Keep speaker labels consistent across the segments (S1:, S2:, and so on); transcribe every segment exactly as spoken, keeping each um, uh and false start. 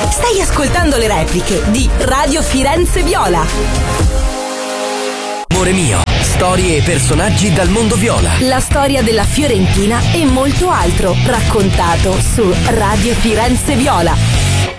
S1: Stai ascoltando le repliche di Radio Firenze Viola.
S2: Amore mio, storie e personaggi dal mondo viola.
S1: La storia della Fiorentina e molto altro, raccontato su Radio Firenze Viola.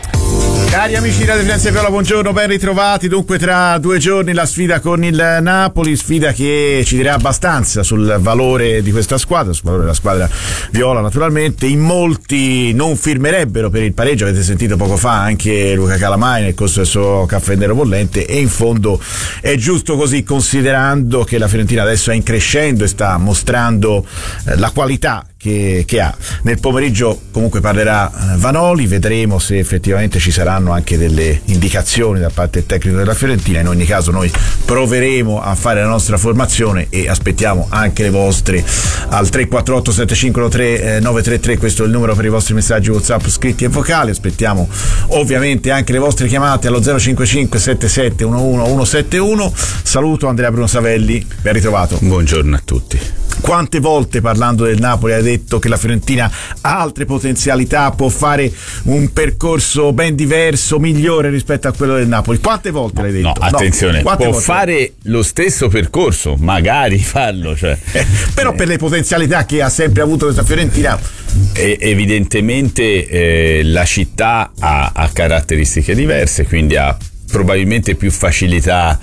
S3: Cari amici di Radio Firenze Viola, buongiorno, ben ritrovati. Dunque tra due giorni la sfida con il Napoli, sfida che ci dirà abbastanza sul valore di questa squadra, sul valore della squadra viola naturalmente. In molti non firmerebbero per il pareggio, avete sentito poco fa anche Luca Calamai nel corso del suo caffè nero bollente, e in fondo è giusto così, considerando che la Fiorentina adesso è in crescendo e sta mostrando eh, la qualità Che, che ha. Nel pomeriggio comunque parlerà Vanoli, vedremo se effettivamente ci saranno anche delle indicazioni da parte del tecnico della Fiorentina. In ogni caso noi proveremo a fare la nostra formazione e aspettiamo anche le vostre al tre quattro otto sette cinque uno tre nove tre tre, questo è il numero per i vostri messaggi WhatsApp scritti e vocali. Aspettiamo ovviamente anche le vostre chiamate allo zero cinque cinque sette sette uno uno uno sette uno. Saluto Andrea Bruno Savelli, ben ritrovato.
S4: Buongiorno a tutti.
S3: Quante volte parlando del Napoli hai detto che la Fiorentina ha altre potenzialità, può fare un percorso ben diverso, migliore rispetto a quello del Napoli? Quante volte l'hai detto?
S4: No, attenzione,
S3: no,
S4: può
S3: volte?
S4: fare lo stesso percorso, magari farlo, cioè.
S3: Eh, però per le potenzialità che ha sempre avuto questa Fiorentina,
S4: E evidentemente eh, la città ha, ha caratteristiche diverse, quindi ha probabilmente più facilità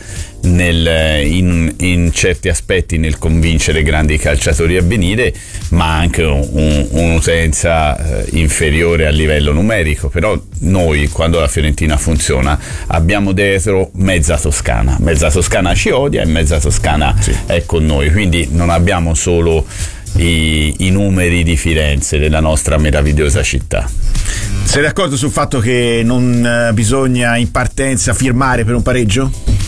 S4: nel, in, in certi aspetti nel convincere grandi calciatori a venire, ma anche un, un'utenza eh, inferiore a livello numerico. Però noi, quando la Fiorentina funziona, abbiamo dietro mezza Toscana, mezza Toscana ci odia e mezza Toscana sì. è con noi, quindi non abbiamo solo I, i numeri di Firenze, della nostra meravigliosa città.
S3: Sei d'accordo sul fatto che non eh, bisogna in partenza firmare per un pareggio?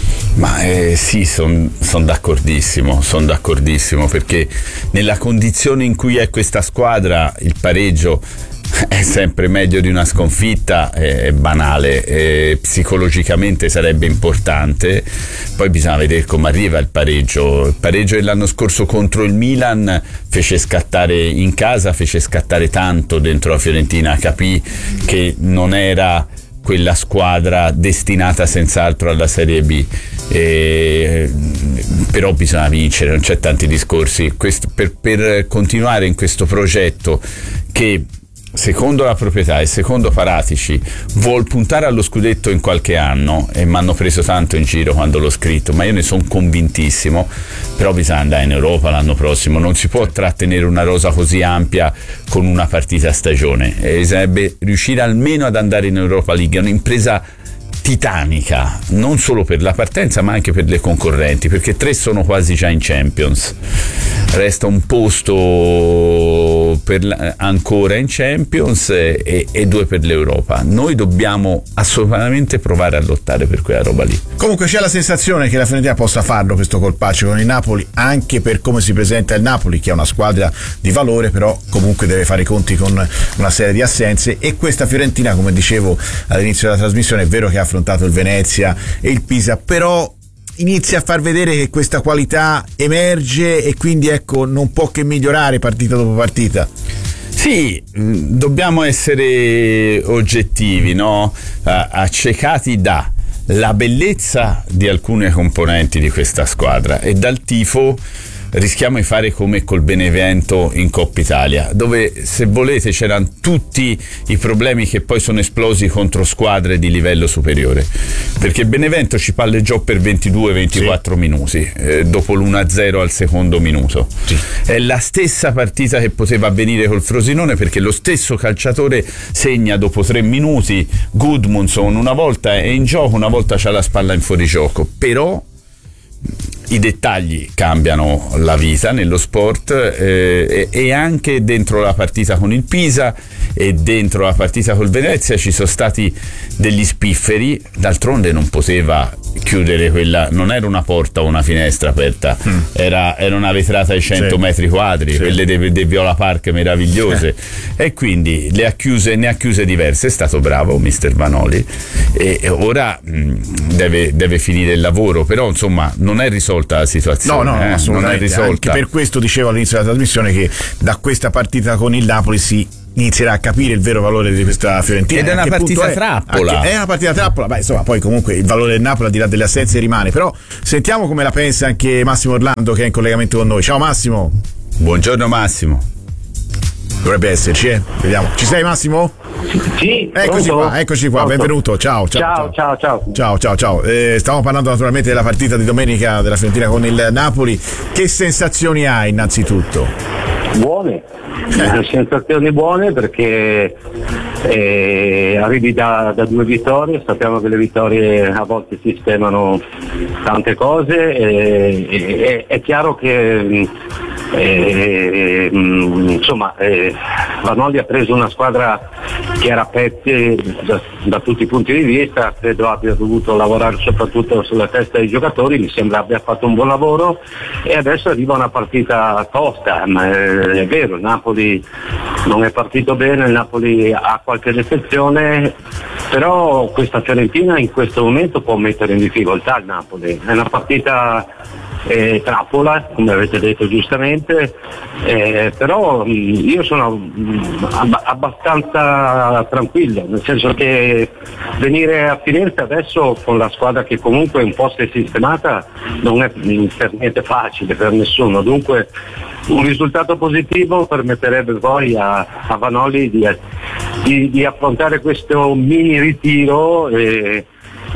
S4: Ma eh, sì, sono son d'accordissimo, sono d'accordissimo, perché nella condizione in cui è questa squadra il pareggio è sempre meglio di una sconfitta, è banale, è, psicologicamente sarebbe importante. Poi bisogna vedere come arriva il pareggio. Il pareggio dell'anno scorso contro il Milan fece scattare in casa, fece scattare tanto dentro la Fiorentina, capì che non era quella squadra destinata senz'altro alla Serie B. E, però bisogna vincere, non c'è tanti discorsi. Questo, per, per continuare in questo progetto che secondo la proprietà e secondo Paratici vuol puntare allo scudetto in qualche anno, e mi hanno preso tanto in giro quando l'ho scritto, ma io ne sono convintissimo. Però bisogna andare in Europa l'anno prossimo, non si può trattenere una rosa così ampia con una partita a stagione, e bisognerebbe riuscire almeno ad andare in Europa League. È un'impresa titanica, non solo per la partenza ma anche per le concorrenti, perché tre sono quasi già in Champions, resta un posto per la, ancora in Champions e, e due per l'Europa. Noi dobbiamo assolutamente provare a lottare per quella roba lì.
S3: Comunque c'è la sensazione che la Fiorentina possa farlo questo colpaccio con il Napoli, anche per come si presenta il Napoli, che è una squadra di valore, però comunque deve fare i conti con una serie di assenze. E questa Fiorentina, come dicevo all'inizio della trasmissione, è vero che ha affrontato il Venezia e il Pisa, però inizia a far vedere che questa qualità emerge e quindi ecco non può che migliorare partita dopo partita.
S4: Sì, dobbiamo essere oggettivi, no? Accecati da la bellezza di alcune componenti di questa squadra e dal tifo. Rischiamo di fare come col Benevento in Coppa Italia, dove, se volete, c'erano tutti i problemi che poi sono esplosi contro squadre di livello superiore, perché Benevento ci palleggiò per ventidue ventiquattro sì. minuti, eh, dopo l'uno a zero al secondo minuto. Sì. È la stessa partita che poteva avvenire col Frosinone, perché lo stesso calciatore segna dopo tre minuti. Gudmundsson una volta è in gioco, una volta c'ha la spalla in fuorigioco, però i dettagli cambiano la vita nello sport, eh, e, e anche dentro la partita con il Pisa e dentro la partita col Venezia ci sono stati degli spifferi. D'altronde non poteva chiudere quella, non era una porta o una finestra aperta, mm. era, era una vetrata di cento sì. metri quadri, sì. quelle dei de Viola Park meravigliose, e quindi le ha chiuse, ne ha chiuse diverse. È stato bravo mister Vanoli e, e ora mh, deve, deve finire il lavoro, però insomma non è risolta la situazione.
S3: No, no,
S4: eh?
S3: assolutamente.
S4: Non è risolta.
S3: Anche per questo dicevo all'inizio della trasmissione che da questa partita con il Napoli si inizierà a capire il vero valore di questa Fiorentina.
S4: Ed è una partita è? trappola.
S3: È una partita trappola, beh, insomma, poi comunque il valore del Napoli al di là delle assenze rimane. Però sentiamo come la pensa anche Massimo Orlando, che è in collegamento con noi. Ciao Massimo.
S4: Buongiorno Massimo.
S3: Dovrebbe esserci, eh? Vediamo. Ci sei Massimo?
S5: Sì,
S3: eccoci
S5: pronto?
S3: qua, eccoci qua,
S5: Pronto?
S3: benvenuto, ciao ciao
S5: Ciao, ciao, ciao.
S3: Ciao, ciao, ciao. Eh, stavamo parlando naturalmente della partita di domenica della Fiorentina con il Napoli. Che sensazioni hai innanzitutto?
S5: Buone, eh. sensazioni buone perché eh, arrivi da, da due vittorie, sappiamo che le vittorie a volte sistemano tante cose e, e, è chiaro che eh, insomma eh, Vanoli ha preso una squadra che era a pezzi da, da tutti i punti di vista, credo abbia dovuto lavorare soprattutto sulla testa dei giocatori, mi sembra abbia fatto un buon lavoro e adesso arriva una partita tosta, ma è, è vero, il Napoli non è partito bene, il Napoli ha qualche defezione, però questa Fiorentina in questo momento può mettere in difficoltà il Napoli, è una partita eh, trappola, come avete detto giustamente, eh, però io sono ab- abbastanza tranquillo, nel senso che venire a Firenze adesso con la squadra che comunque un po' si è sistemata non è per niente facile per nessuno, dunque un risultato positivo permetterebbe poi a, a Vanoli di, di, di affrontare questo mini ritiro e,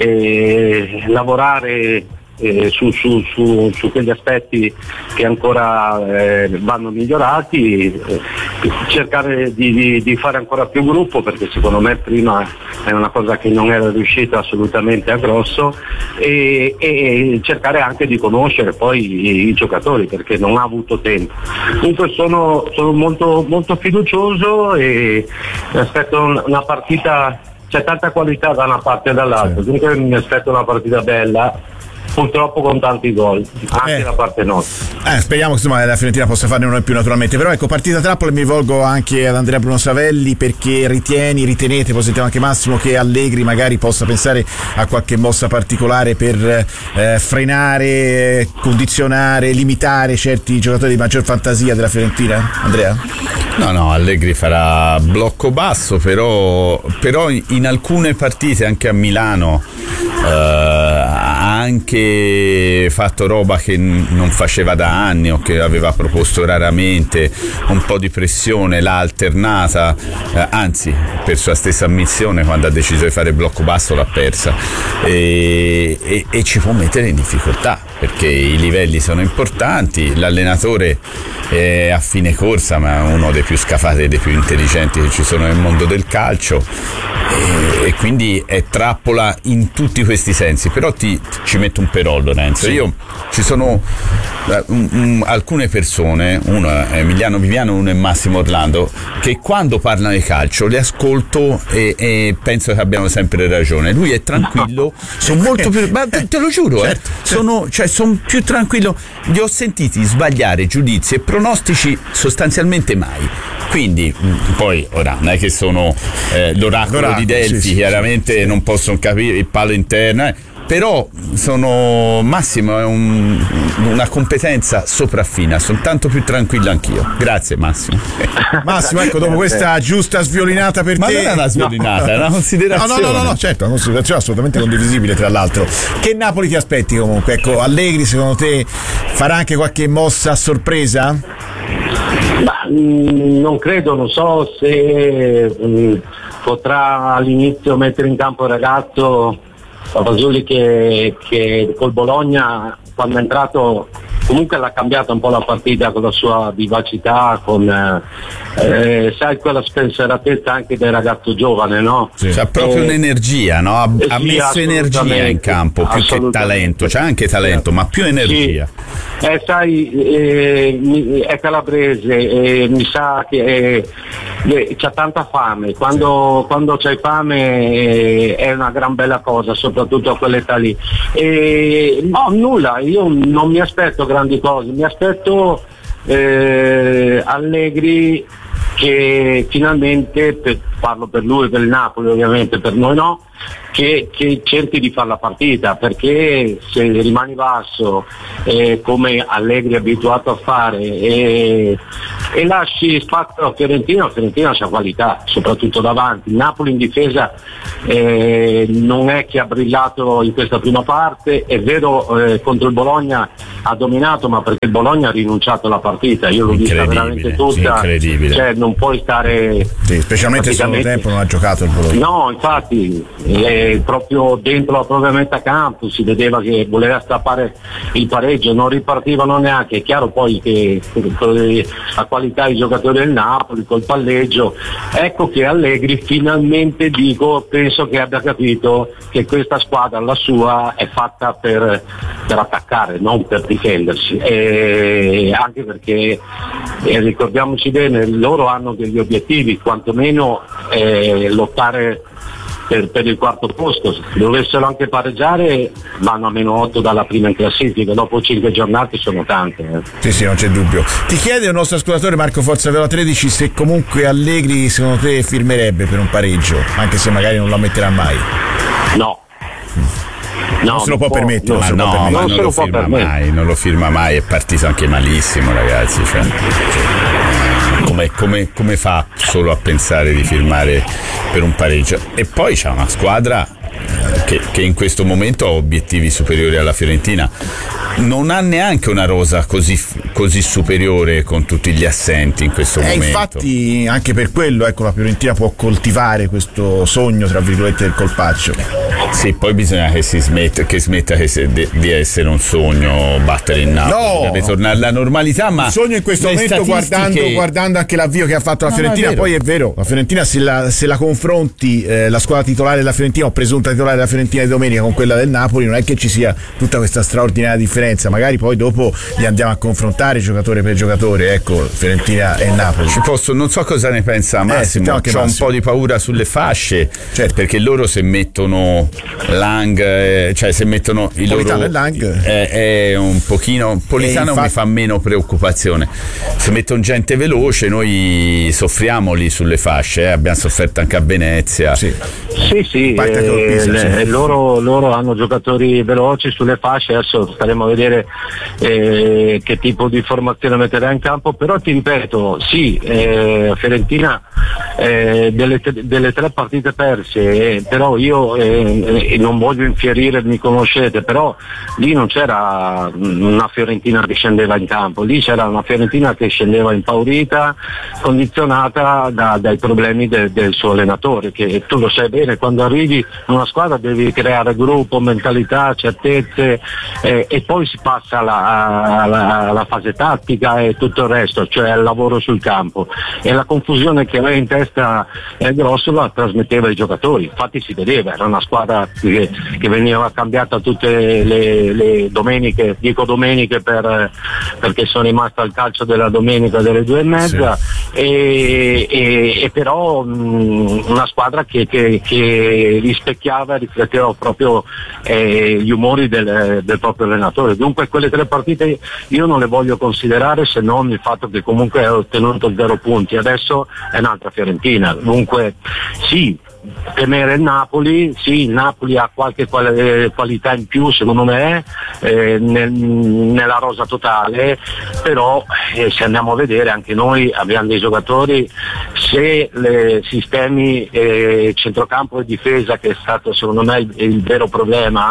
S5: e lavorare Eh, su, su, su, su quegli aspetti che ancora eh, vanno migliorati, eh, cercare di, di, di fare ancora più gruppo, perché secondo me prima è una cosa che non era riuscita assolutamente a grosso, e, e cercare anche di conoscere poi i, i giocatori, perché non ha avuto tempo. Dunque sono, sono molto, molto fiducioso e mi aspetto una partita, c'è tanta qualità da una parte e dall'altra, dunque mi aspetto una partita bella, purtroppo con tanti gol anche
S3: eh.
S5: da parte nostra.
S3: Eh, speriamo che insomma la Fiorentina possa farne uno in più naturalmente. Però ecco, partita trappola, mi rivolgo anche ad Andrea Bruno Savelli, perché ritieni, ritenete, poi sentiamo anche Massimo, che Allegri magari possa pensare a qualche mossa particolare per eh, frenare, condizionare, limitare certi giocatori di maggior fantasia della Fiorentina? Andrea?
S4: No, no, Allegri farà blocco basso, però, però in alcune partite anche a Milano eh, ha anche fatto roba che non faceva da anni o che aveva proposto raramente, un po' di pressione, l'ha alternata, eh, anzi per sua stessa ammissione quando ha deciso di fare blocco basso l'ha persa e, e, e ci può mettere in difficoltà perché i livelli sono importanti, l'allenatore è a fine corsa ma è uno dei più scafati e dei più intelligenti che ci sono nel mondo del calcio e, e quindi è trappola in tutti questi sensi. Però ti, ci metto un però, Lorenzo, sì. Io ci sono uh, um, um, alcune persone, uno è Emiliano Viviano, uno è Massimo Orlando, che quando parlano di calcio li ascolto e, e penso che abbiano sempre ragione. Lui è tranquillo, sono molto più, ma te, te lo giuro, certo, eh, certo. sono cioè, son più tranquillo, li ho sentiti sbagliare giudizi e pronostici sostanzialmente mai. Quindi poi ora non è che sono eh, l'oracolo, l'oracolo di Delfi, sì, sì, chiaramente sì, sì. Non possono capire il palo interno, eh, però sono Massimo è un, una competenza sopraffina, sono tanto più tranquillo anch'io. Grazie Massimo.
S3: Massimo, ecco, dopo questa giusta sviolinata per
S4: ma
S3: te,
S4: ma non è una sviolinata, no. È una considerazione.
S3: No, no, no, no, certo, una considerazione assolutamente condivisibile tra l'altro. Che Napoli ti aspetti comunque? Ecco, Allegri secondo te farà anche qualche mossa a sorpresa?
S5: Ma, mh, non credo, non so se mh, potrà all'inizio mettere in campo il ragazzo Papazzoli che, che col Bologna quando è entrato comunque l'ha cambiata un po' la partita con la sua vivacità, con eh, sai quella spensieratezza anche del ragazzo giovane, no?
S4: Sì. C'ha proprio eh, un'energia, no? Ha, ha sì, messo energia in campo più che talento, c'ha anche talento, sì, ma più energia.
S5: Sì. Eh, sai, eh, è calabrese, eh, mi sa che eh, c'ha tanta fame, quando, sì. quando c'hai fame eh, è una gran bella cosa, soprattutto a quell'età lì. Eh, no, nulla, io non mi aspetto grandi cose, mi aspetto eh, Allegri che finalmente, per, parlo per lui e per il Napoli ovviamente, per noi no, che, che cerchi di fare la partita, perché se rimani basso eh, come Allegri è abituato a fare e, e lasci spazio a Fiorentina, la Fiorentina c'ha qualità, soprattutto davanti. Il Napoli in difesa eh, non è che ha brillato in questa prima parte, è vero eh, contro il Bologna ha dominato, ma perché il Bologna ha rinunciato alla partita, io l'ho vista veramente tutta,
S4: incredibile.
S5: Cioè non puoi stare,
S3: sì, specialmente se il tempo non ha giocato il Bologna.
S5: No, infatti eh, proprio dentro la propria metà campo si vedeva che voleva strappare il pareggio, non ripartivano neanche. È chiaro poi che la qualità dei giocatori del Napoli col palleggio, ecco che Allegri finalmente, dico, penso che abbia capito che questa squadra, la sua, è fatta per, per attaccare, non per difendersi, e anche perché eh, ricordiamoci bene, loro hanno degli obiettivi, quantomeno eh, lottare per, per il quarto posto. Se dovessero anche pareggiare vanno a meno otto dalla prima in classifica, dopo cinque giornate sono tante. Eh.
S3: Sì, sì, non c'è dubbio. Ti chiede il nostro ascoltatore Marco Forza Viola tredici se comunque Allegri secondo te firmerebbe per un pareggio, anche se magari non lo metterà mai.
S5: No. No,
S3: non se lo può, può permettere,
S4: ma
S3: non,
S4: no,
S3: può
S4: ma
S3: permettere.
S4: non, non lo firma mai, non lo firma mai, è partito anche malissimo, ragazzi, cioè, come, come, come fa solo a pensare di firmare per un pareggio? E poi c'ha una squadra che, che in questo momento ha obiettivi superiori alla Fiorentina, non ha neanche una rosa così, così superiore con tutti gli assenti in questo
S3: eh,
S4: momento.
S3: Infatti anche per quello, ecco, la Fiorentina può coltivare questo sogno tra virgolette del colpaccio.
S4: Sì, poi bisogna che si smetta, che smetta che se, de, di essere un sogno battere il Napoli,
S3: no,
S4: deve tornare alla normalità, ma
S3: il sogno in questo momento
S4: statistiche...
S3: guardando, guardando anche l'avvio che ha fatto la no, Fiorentina, è poi è vero, la Fiorentina se la, se la confronti eh, la squadra titolare della Fiorentina o presunta titolare della Fiorentina di domenica con quella del Napoli, non è che ci sia tutta questa straordinaria differenza, magari poi dopo li andiamo a confrontare giocatore per giocatore, ecco, Fiorentina e Napoli.
S4: Ci posso, non so cosa ne pensa Massimo,
S3: eh,
S4: ho un po' di paura sulle fasce, certo, perché loro se mettono Lang, eh, cioè se mettono il
S3: Politano
S4: loro
S3: e Lang
S4: è, è un pochino Politano infatti... mi fa meno preoccupazione, se mettono gente veloce noi soffriamo lì sulle fasce, eh. abbiamo sofferto anche a Venezia.
S5: Sì, sì, sì, eh, pisa, le, sì. Loro, loro hanno giocatori veloci sulle fasce, adesso staremo a vedere eh, che tipo di formazione metterà in campo, però ti ripeto, sì, eh, Fiorentina eh, delle, delle tre partite perse, eh, però io eh, non voglio infierire, mi conoscete, però lì non c'era una Fiorentina che scendeva in campo, lì c'era una Fiorentina che scendeva impaurita, condizionata da, dai problemi de, del suo allenatore, che tu lo sai bene, quando arrivi in una squadra devi creare gruppo, mentalità, certezze eh, e poi si passa alla, alla, alla fase tattica e tutto il resto, cioè il lavoro sul campo, e la confusione che aveva in testa eh, Grosso la trasmetteva ai giocatori, infatti si vedeva, era una squadra che, che veniva cambiata tutte le, le domeniche, dico domeniche per, perché sono rimasto al calcio della domenica delle due e mezza, sì. e, e, e però mh, una squadra che, che, che rispecchiava e rifletteva proprio eh, gli umori del, del proprio allenatore. Dunque quelle tre partite io non le voglio considerare, se non il fatto che comunque ha ottenuto zero punti, adesso è un'altra Fiorentina, dunque sì, temere il Napoli, sì, il Napoli ha qualche qual- qualità in più secondo me eh, nel, nella rosa totale, però eh, se andiamo a vedere anche noi abbiamo dei giocatori, se i sistemi eh, centrocampo e difesa, che è stato secondo me il, il vero problema,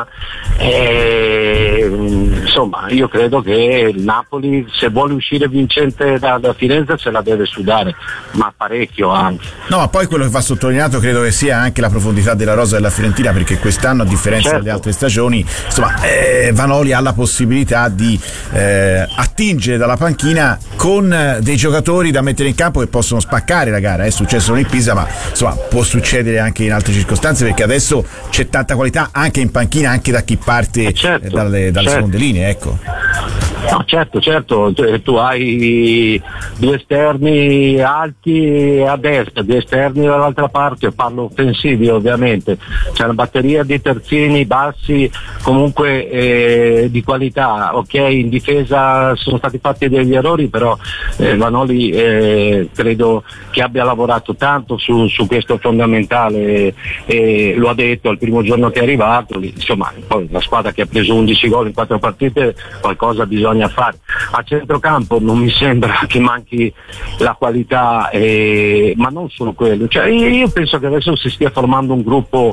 S5: eh, insomma io credo che il Napoli, se vuole uscire vincente da, da Firenze, se la deve sudare, ma parecchio anche.
S3: No, ma poi quello che va sottolineato credo che sia anche la profondità della rosa della Fiorentina, perché quest'anno, a differenza certo. delle altre stagioni, insomma eh, Vanoli ha la possibilità di eh, attingere dalla panchina con eh, dei giocatori da mettere in campo che possono spaccare la gara. È successo non in Pisa, ma insomma può succedere anche in altre circostanze, perché adesso c'è tanta qualità anche in panchina, anche da chi parte
S5: certo,
S3: eh, dalle, dalle
S5: certo.
S3: seconde linee, ecco.
S5: No, certo, certo, tu hai due esterni alti a destra, due esterni dall'altra parte, parlo offensivi ovviamente, c'è una batteria di terzini bassi comunque eh, di qualità, ok, in difesa sono stati fatti degli errori, però eh, Vanoli eh, credo che abbia lavorato tanto su, su questo fondamentale, eh, lo ha detto al primo giorno che è arrivato, insomma poi la squadra che ha preso undici gol in quattro partite qualcosa bisogna fare. A centrocampo non mi sembra che manchi la qualità, eh, ma non solo quello, cioè, io penso che adesso si stia formando un gruppo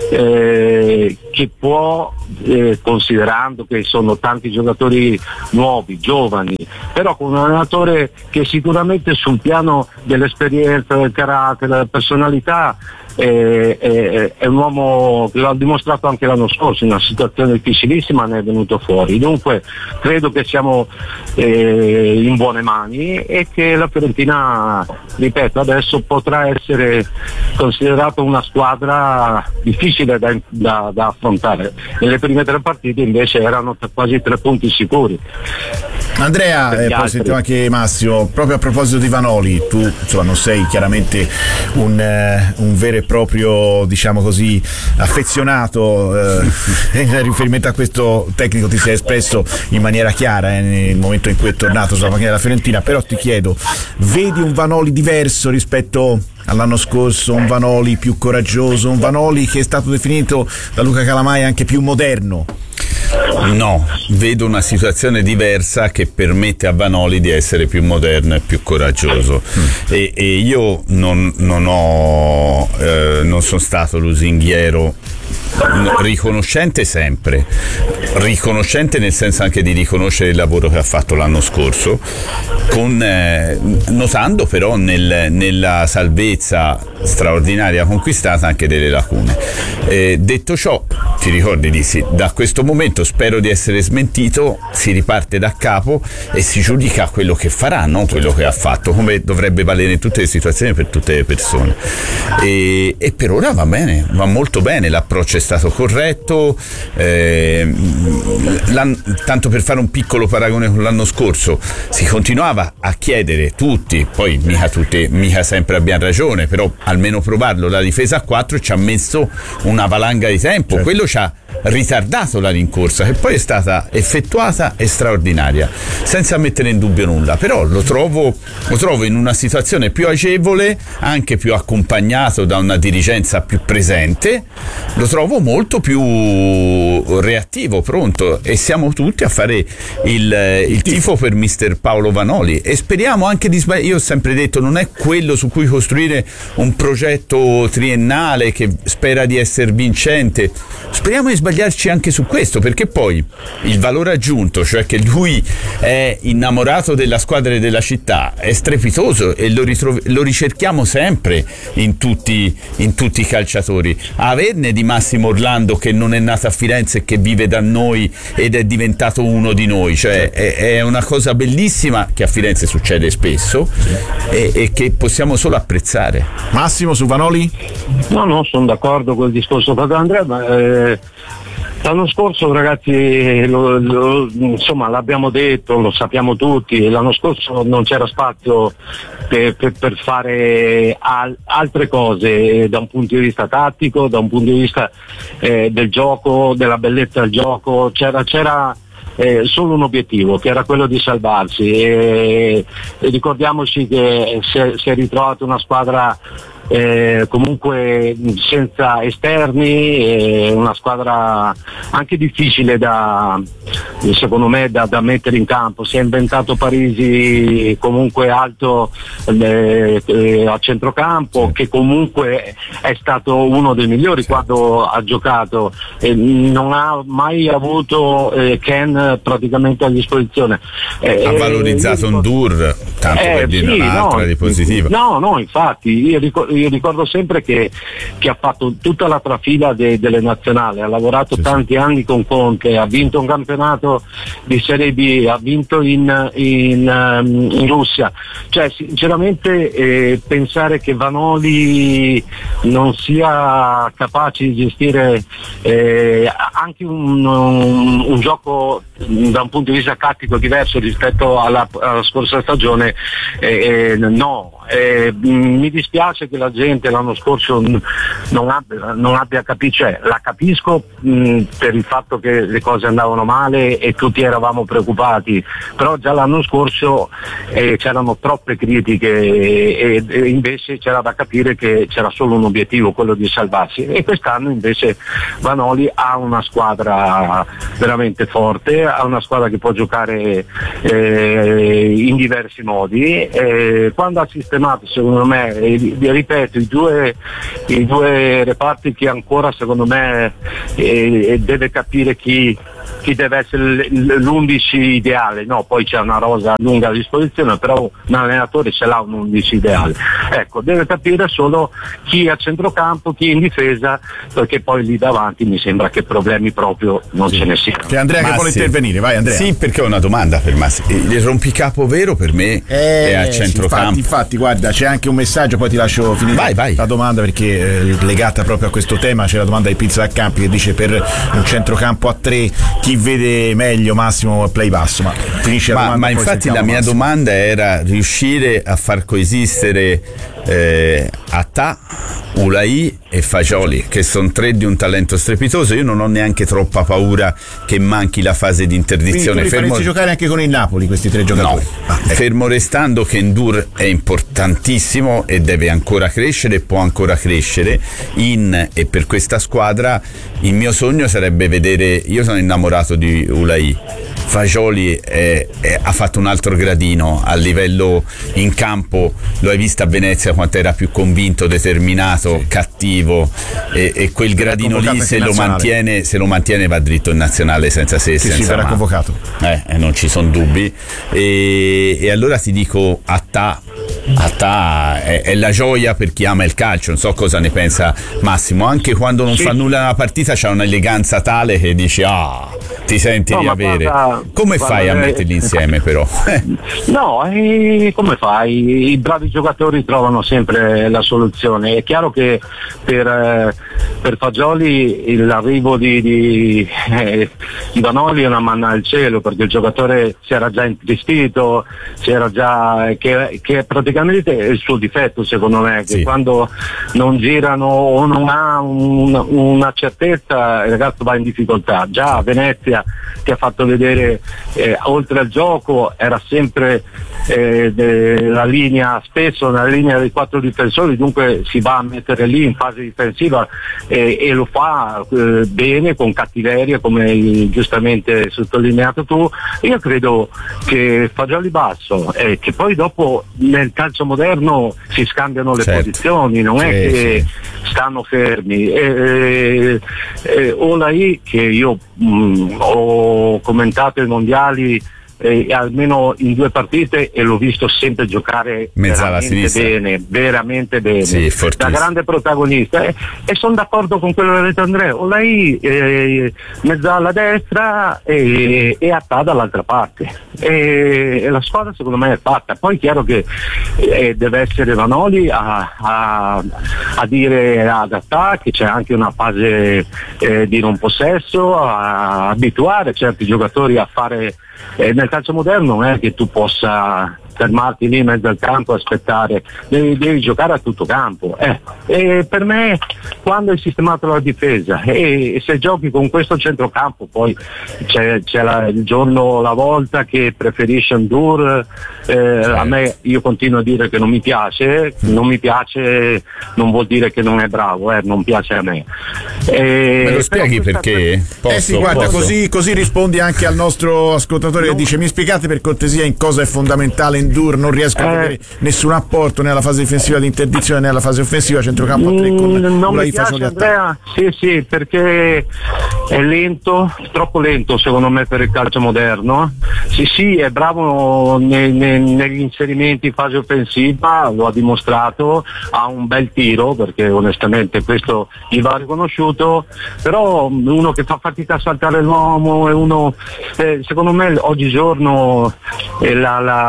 S5: eh, che può, eh, considerando che sono tanti giocatori nuovi, giovani, però con un allenatore che sicuramente sul piano dell'esperienza, del carattere, della personalità è, è, è un uomo che l'ha dimostrato anche l'anno scorso in una situazione difficilissima, ne è venuto fuori. Dunque credo che siamo eh, in buone mani e che la Fiorentina, ripeto, adesso potrà essere considerata una squadra difficile da, da, da affrontare. Nelle prime tre partite invece erano quasi tre punti sicuri.
S3: Andrea, eh, poi sentiamo anche Massimo, proprio a proposito di Vanoli, tu insomma non sei chiaramente un, eh, un vero e proprio, diciamo così, affezionato eh, in riferimento a questo tecnico, ti sei espresso in maniera chiara eh, nel momento in cui è tornato sulla macchina della Fiorentina, però ti chiedo, vedi un Vanoli diverso rispetto all'anno scorso, un Vanoli più coraggioso, un Vanoli che è stato definito da Luca Calamai anche più moderno?
S4: No, vedo una situazione diversa che permette a Vanoli di essere più moderno e più coraggioso mm. e, e io non, non ho eh, non sono stato lusinghiero, riconoscente sempre, riconoscente nel senso anche di riconoscere il lavoro che ha fatto l'anno scorso, con, eh, notando però nel, nella salvezza straordinaria conquistata anche delle lacune. Eh, detto ciò, ti ricordi, dissi, da questo momento spero di essere smentito, si riparte da capo e si giudica quello che farà, non quello che ha fatto, come dovrebbe valere in tutte le situazioni per tutte le persone. E, e per ora va bene, va molto bene, l'approccio è stato corretto, eh, tanto per fare un piccolo paragone con l'anno scorso, si continuava a chiedere tutti, poi mica tutti, mica sempre abbiamo ragione, però almeno provarlo, la difesa a quattro, ci ha messo una valanga di tempo, certo. Quello ci ha ritardato la rincorsa che poi è stata effettuata e straordinaria, senza mettere in dubbio nulla, però lo trovo, lo trovo in una situazione più agevole, anche più accompagnato da una dirigenza più presente, lo trovo molto più reattivo, pronto, e siamo tutti a fare il, il tifo per mister Paolo Vanoli e speriamo anche di sbagliare. Io ho sempre detto, non è quello su cui costruire un progetto triennale che spera di essere vincente, speriamo di sbagliarci anche su questo, perché poi il valore aggiunto, cioè che lui è innamorato della squadra e della città, è strepitoso e lo, ritrov- lo ricerchiamo sempre in tutti, in tutti i calciatori. Averne di Massimo Orlando che non è nato a Firenze e che vive da noi ed è diventato uno di noi, cioè è, è una cosa bellissima che a Firenze succede spesso e, e che possiamo solo apprezzare.
S3: Massimo, su Vanoli?
S5: No, no, sono d'accordo con il discorso fatto da Andrea, ma eh, l'anno scorso ragazzi lo, lo, insomma l'abbiamo detto, lo sappiamo tutti, l'anno scorso non c'era spazio per, per, per fare al, altre cose da un punto di vista tattico, da un punto di vista eh, del gioco, della bellezza del gioco, c'era, c'era Eh, solo un obiettivo, che era quello di salvarsi e, e ricordiamoci che si è, si è ritrovata una squadra eh, comunque senza esterni, eh, una squadra anche difficile da, secondo me, da, da mettere in campo. Si è inventato Parisi comunque alto eh, eh, a centrocampo, che comunque è stato uno dei migliori quando ha giocato, eh, non ha mai avuto eh, Ken praticamente a disposizione.
S4: Eh, ha valorizzato un Dur, tanto eh, per dire sì, un'altra no, di positiva.
S5: No, no, infatti io ricordo, io ricordo sempre che, che ha fatto tutta la trafila de, delle nazionali, ha lavorato sì, tanti sì. anni con Conte, ha vinto un campionato di Serie B, ha vinto in, in, in Russia, cioè sinceramente eh, pensare che Vanoli non sia capace di gestire eh, anche un, un, un gioco da un punto di vista tattico diverso rispetto alla, alla scorsa stagione, eh, eh, no. Eh, mi dispiace che la gente l'anno scorso non abbia, non abbia capito, cioè la capisco mh, per il fatto che le cose andavano male e tutti eravamo preoccupati, però già l'anno scorso eh, c'erano troppe critiche e, e invece c'era da capire che c'era solo un obiettivo, quello di salvarsi, e quest'anno invece Vanoli ha una squadra veramente forte, ha una squadra che può giocare eh, in diversi modi, eh, quando ha sistemato secondo me, e, ripeto, i due, i due reparti che ancora secondo me eh, deve capire chi, chi deve essere l'undici ideale, no, poi c'è una rosa lunga a disposizione, però un allenatore ce l'ha un undici ideale, ecco, deve capire solo chi a centrocampo, chi in difesa, perché poi lì davanti mi sembra che problemi proprio non sì. ce ne siano.
S3: C'è Andrea Massi. Che vuole intervenire, vai Andrea.
S4: Sì, perché ho una domanda per Massi. Il rompicapo vero per me
S3: eh,
S4: è a centrocampo.
S3: Infatti, infatti, guarda, c'è anche un messaggio, poi ti lascio finire
S4: vai, vai.
S3: la domanda, perché eh, legata proprio a questo tema c'è la domanda di Pizza da Campi che dice: per un centrocampo a tre chi vede meglio Massimo play basso? Ma finisce la
S4: ma,
S3: domanda,
S4: ma infatti la mia
S3: Massimo.
S4: domanda era riuscire a far coesistere eh, Attà, Ulai e Fagioli, che sono tre di un talento strepitoso. Io non ho neanche troppa paura che manchi la fase di interdizione.
S3: Quindi tu li faresti giocare anche con il Napoli questi tre giocatori?
S4: No, ah, ecco. Fermo restando che Ndour è importantissimo e deve ancora crescere, può ancora crescere in e per questa squadra. Il mio sogno sarebbe vedere, io sono innamorato di Ulai, Fagioli è, è, ha fatto un altro gradino a livello in campo, lo hai visto a Venezia quanto era più convinto, determinato, sì. cattivo, e, e quel gradino lì se lo, mantiene, se lo mantiene va dritto in nazionale senza se e
S3: sì,
S4: senza
S3: sì, verrà
S4: ma.
S3: convocato,
S4: eh, eh, non ci sono dubbi, e, e allora ti dico Attà Attà è, è la gioia per chi ama il calcio. Non so cosa ne pensa Massimo, anche quando non sì. fa nulla nella partita c'ha un'eleganza tale che dici ah, ti senti
S5: no,
S4: di avere guarda, come
S5: guarda,
S4: fai a metterli insieme però?
S5: No, eh, come fai? I bravi giocatori trovano sempre la soluzione. È chiaro che per, eh, per Fagioli l'arrivo di, di, eh, di Vanoli è una manna al cielo, perché il giocatore si era già intristito, si era già che, che praticamente è il suo difetto secondo me, che sì. quando non girano o non ha un, una certezza il ragazzo va in difficoltà. Già a Venezia ti ha fatto vedere eh, oltre al gioco era sempre eh, de, la linea, spesso nella linea dei quattro difensori, dunque si va a mettere lì in fase difensiva eh, e lo fa eh, bene, con cattiveria, come giustamente sottolineato tu. Io credo che Fagioli basso, eh, che poi dopo nel calcio moderno si scambiano le certo. posizioni, non sì, è che sì. stanno fermi. Eh, eh, Olai, che io mh, ho commentato i mondiali eh, almeno in due partite e l'ho visto sempre giocare
S4: mezzala
S5: veramente bene, veramente bene,
S4: sì,
S5: da grande protagonista, eh, e sono d'accordo con quello che ha detto Andrea. Olai eh, mezzala a destra e, e Attà dall'altra parte, e, e la squadra secondo me è fatta. Poi è chiaro che eh, deve essere Vanoli a, a, a dire ad Attà che c'è anche una fase eh, di non possesso, a abituare certi giocatori a fare. Eh, nel calcio moderno non è che tu possa fermarti lì in mezzo al campo e aspettare, devi, devi giocare a tutto campo. Eh. E per me quando hai sistemato la difesa e, e se giochi con questo centrocampo, poi c'è, c'è la, il giorno la volta che preferisce Ndour, eh, a me, io continuo a dire che non mi piace, non mi piace non vuol dire che non è bravo, eh, non piace a me.
S4: E, me lo spieghi perché?
S3: Posso, eh sì, guarda, così, così rispondi anche al nostro ascoltatore no. che dice: mi spiegate per cortesia in cosa è fondamentale Ndour? Non riesco a vedere eh. nessun apporto nella fase difensiva di interdizione né nella fase offensiva, centrocampo a tre con
S5: mm, non mi piace Andrea, sì sì, perché è lento, troppo lento secondo me per il calcio moderno. Sì sì, è bravo ne, ne, negli inserimenti in fase offensiva, lo ha dimostrato, ha un bel tiro, perché onestamente questo gli va riconosciuto, però uno che fa fatica a saltare l'uomo è uno, eh, secondo me oggigiorno eh, la, la, la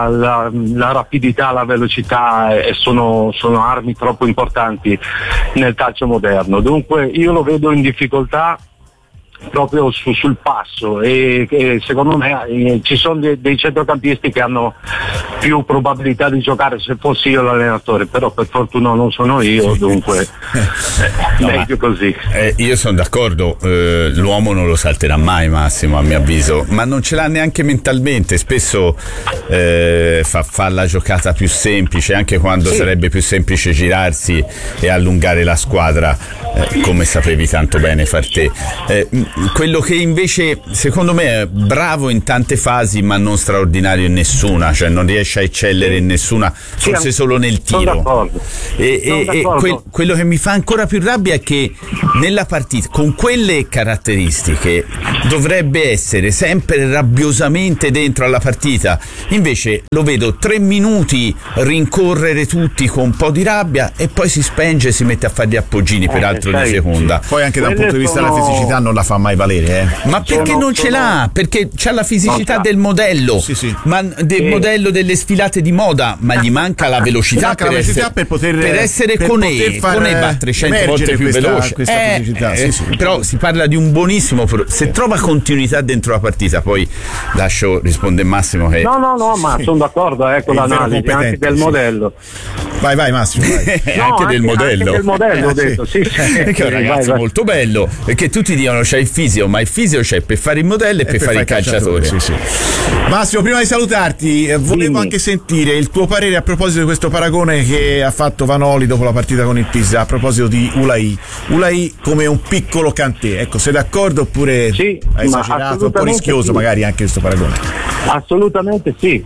S5: la, la rapidità, la velocità eh, sono, sono armi troppo importanti nel calcio moderno. Dunque io lo vedo in difficoltà proprio su, sul passo e, e secondo me eh, ci sono dei, dei centrocampisti che hanno più probabilità di giocare se fossi io l'allenatore, però per fortuna non sono io, dunque eh,
S4: no,
S5: meglio così.
S4: Eh, io sono d'accordo, eh, l'uomo non lo salterà mai Massimo, a mio avviso, ma non ce l'ha neanche mentalmente, spesso eh, fa, fa la giocata più semplice, anche quando sì. sarebbe più semplice girarsi e allungare la squadra, eh, come sapevi tanto bene far te. Eh, quello che invece secondo me è bravo in tante fasi ma non straordinario in nessuna, cioè non riesce a eccellere in nessuna, forse solo nel tiro. E, e, e quel, quello che mi fa ancora più rabbia è che nella partita con quelle caratteristiche dovrebbe essere sempre rabbiosamente dentro alla partita, invece lo vedo tre minuti rincorrere tutti con un po' di rabbia e poi si spenge e si mette a fare gli appoggini per altro di seconda.
S3: Poi anche da un punto di vista della fisicità non la fa mai valere, eh.
S4: Ma perché sono, non ce sono... l'ha? Perché c'ha la fisicità del modello,
S3: sì, sì.
S4: ma del
S5: sì.
S4: modello delle sfilate di moda, ma gli manca la velocità,
S3: manca
S4: per,
S3: la velocità
S4: essere,
S3: per poter
S4: per essere
S3: per
S4: con
S3: poter
S4: con e va trecento volte più
S3: questa,
S4: veloce.
S3: Questa
S4: eh,
S3: fisicità,
S4: eh,
S3: sì, sì.
S4: Però si parla di un buonissimo pro- se trova continuità dentro la partita, poi lascio rispondere Massimo che
S5: no no no ma sì. sono d'accordo eh, con l'analisi anche del
S3: sì.
S5: modello.
S3: Vai vai Massimo vai.
S4: no, anche, anche del modello
S5: anche del modello ho detto sì, sì, sì.
S4: Perché è un ragazzo vai, vai. molto bello, perché tutti dicono c'hai il fisio, ma il fisio c'è per fare il modello e, e per, per fare il calciatore, calciatore. Sì, sì.
S3: Massimo, prima di salutarti eh, volevo Dimmi. anche sentire il tuo parere a proposito di questo paragone che ha fatto Vanoli dopo la partita con il Pisa, a proposito di Ulai Ulai come un piccolo Kanté, ecco, sei d'accordo oppure
S5: sì,
S3: hai esagerato, un po' rischioso sì. magari anche questo paragone?
S5: Assolutamente sì,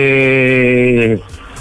S5: eh,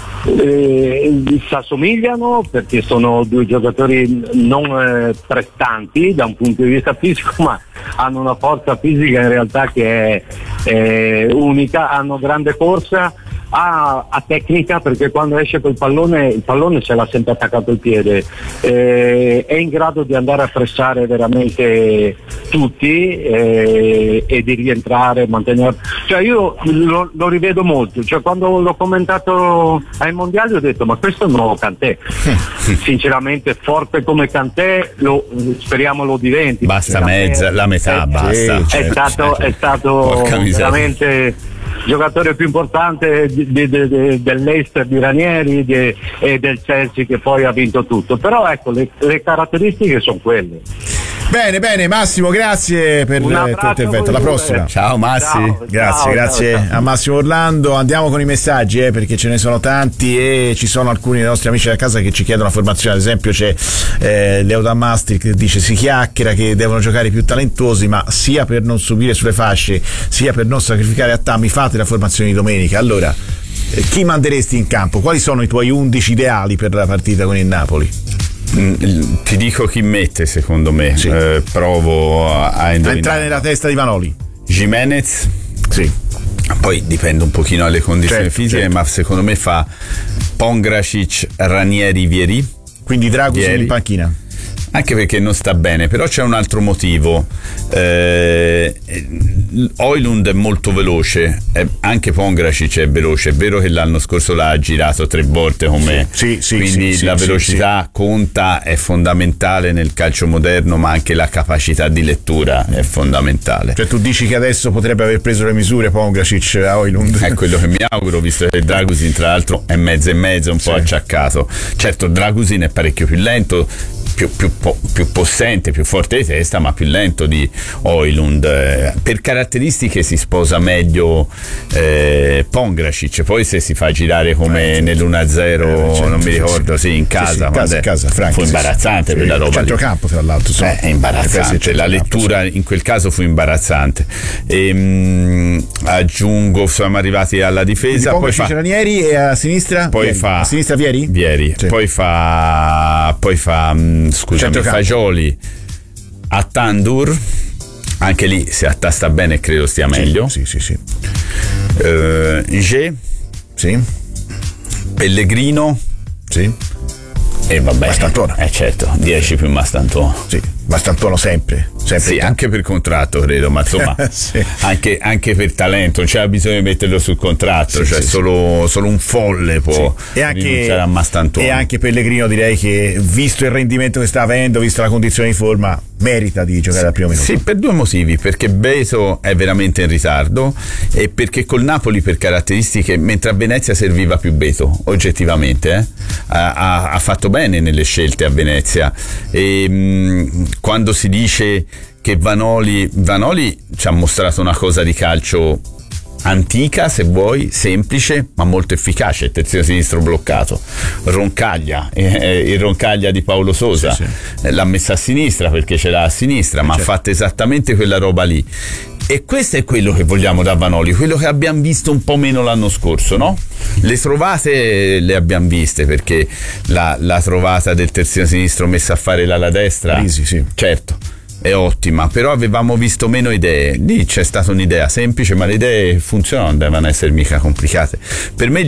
S5: eh, si assomigliano perché sono due giocatori non eh, prestanti da un punto di vista fisico, ma hanno una forza fisica in realtà che è eh, unica, hanno grande corsa, ha, ha tecnica perché quando esce col pallone il pallone ce l'ha sempre attaccato il piede, eh, è in grado di andare a pressare veramente tutti eh, e di rientrare, mantenere, cioè io lo, lo rivedo molto, cioè quando l'ho commentato ai mondiali ho detto ma questo è un nuovo Kanté, sinceramente forte come Kanté lo, speriamo lo diventi,
S4: basta mezza, la metà eh, basta,
S5: è
S4: certo,
S5: stato,
S4: certo.
S5: è stato veramente giocatore più importante di, di, di, dell'Eister di Ranieri di, e del Chelsea che poi ha vinto tutto, però ecco le, le caratteristiche sono quelle.
S3: Bene, bene, Massimo, grazie per il tuo intervento. Alla prossima.
S4: Ciao Massi.
S3: Ciao, grazie, ciao, grazie ciao, ciao. a Massimo Orlando. Andiamo con i messaggi, eh, perché ce ne sono tanti e ci sono alcuni dei nostri amici da casa che ci chiedono la formazione. Ad esempio c'è eh, Leo Dammastri che dice si chiacchiera che devono giocare i più talentuosi, ma sia per non subire sulle fasce, sia per non sacrificare a Tammy, fate la formazione di domenica. Allora, eh, chi manderesti in campo? Quali sono i tuoi undici ideali per la partita con il Napoli?
S4: Mm, ti dico chi mette secondo me, sì. eh, provo a, a, a
S3: entrare nella testa di Vanoli.
S4: Jimenez,
S3: sì.
S4: Poi dipende un pochino dalle condizioni
S3: certo,
S4: fisiche, certo. ma secondo me fa Pongracic, Ranieri, Vieri.
S3: Quindi Dragusin in panchina.
S4: Anche perché non sta bene, però c'è un altro motivo. eh, Højlund è molto veloce, eh, anche Pongracic è veloce, è vero che l'anno scorso l'ha girato tre volte con me,
S3: sì, sì,
S4: quindi
S3: sì,
S4: la
S3: sì,
S4: velocità sì. conta, è fondamentale nel calcio moderno, ma anche la capacità di lettura è fondamentale.
S3: Cioè tu dici che adesso potrebbe aver preso le misure Pongracic a Højlund?
S4: È quello che mi auguro, visto che Dragusin tra l'altro è mezzo e mezzo, un sì. po' acciaccato. Certo Dragusin è parecchio più lento, Più, più, più possente, più forte di testa, ma più lento di Højlund. Per caratteristiche si sposa meglio eh, Pongracic, poi se si fa girare come eh, nell'uno a zero, eh, non mi ricordo, sì, in casa, sì, sì, casa, casa Franchi, fu imbarazzante sì, per la roba.
S3: Centrocampo tra l'altro. So.
S4: Eh, è imbarazzante, la lettura in quel caso fu imbarazzante. E, mh, aggiungo, siamo arrivati alla difesa.
S3: Poi fa Ranieri e a sinistra?
S4: Poi
S3: Vieri.
S4: fa
S3: a sinistra Vieri?
S4: Vieri. Sì. Poi fa poi fa mh, scusami, Fagioli a Tandur, anche lì se attasta bene credo stia meglio.
S3: Sì, sì, sì.
S4: Uh, G,
S3: sì.
S4: Pellegrino,
S3: sì.
S4: E vabbè,
S3: Mastantona.
S4: Eh certo, dieci più Mastantona.
S3: Sì. Mastantuono sempre, sempre
S4: sì, anche per contratto credo, ma insomma
S3: sì.
S4: anche, anche per talento, non c'era bisogno di metterlo sul contratto,
S3: sì,
S4: cioè sì, solo,
S3: sì.
S4: solo un folle può
S3: sì. E anche,
S4: rinunciare a Mastantuono.
S3: E anche Pellegrino, direi che visto il rendimento che sta avendo, visto la condizione di forma, merita di giocare
S4: sì,
S3: al primo minuto.
S4: Sì, per due motivi, perché Beto è veramente in ritardo e perché col Napoli per caratteristiche, mentre a Venezia serviva più Beto, oggettivamente eh? ha, ha, ha fatto bene nelle scelte a Venezia e mh, quando si dice che Vanoli Vanoli ci ha mostrato una cosa di calcio antica, se vuoi, semplice ma molto efficace, il terzino sinistro bloccato, Roncaglia, eh, il Roncaglia di Paolo Sosa, sì, sì. l'ha messa a sinistra perché ce l'ha a sinistra, ma certo. ha fatto esattamente quella roba lì. E questo è quello che vogliamo da Vanoli, quello che abbiamo visto un po' meno l'anno scorso, no? Le trovate le abbiamo viste, perché la, la trovata del terzino sinistro messa a fare l'ala destra,
S3: Risi, sì.
S4: certo, è ottima, però avevamo visto meno idee. Lì c'è stata un'idea semplice, ma le idee funzionano, non devono essere mica complicate. Per me